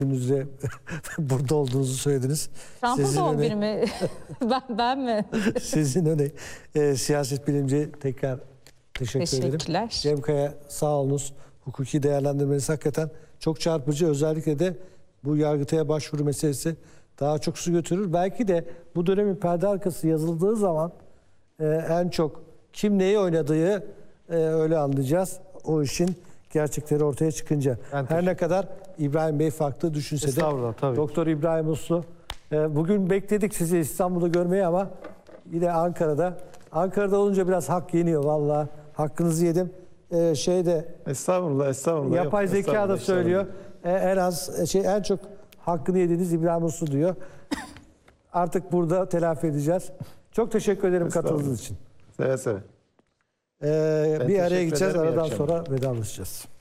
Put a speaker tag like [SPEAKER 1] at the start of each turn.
[SPEAKER 1] gününüzde burada olduğunuzu söylediniz.
[SPEAKER 2] Trump'ın doğum günü mü? ben mi?
[SPEAKER 1] Sizin siyaset bilimci tekrar teşekkür ederim.
[SPEAKER 2] Teşekkürler.
[SPEAKER 1] Cem Kaya sağ olunuz. Hukuki değerlendirmeniz hakikaten çok çarpıcı. Özellikle de bu Yargıtay'a başvuru meselesi daha çok su götürür. Belki de bu dönemin perde arkası yazıldığı zaman en çok kim neyi oynadığı öyle anlayacağız. O işin gerçekleri ortaya çıkınca. Her ne kadar İbrahim Bey farklı düşünse de Doktor İbrahim Uslu bugün bekledik sizi İstanbul'da görmeyi ama yine Ankara'da olunca biraz hak yeniyor vallahi. Hakkınızı yedim.
[SPEAKER 3] Estağfurullah.
[SPEAKER 1] Yapay zeka da söylüyor. En çok hakkını yediğiniz İbrahim Uslu diyor. Artık burada telafi edeceğiz. Çok teşekkür ederim katıldığınız için.
[SPEAKER 3] Seve seve.
[SPEAKER 1] Bir araya gideceğiz. Aradan sonra vedalaşacağız.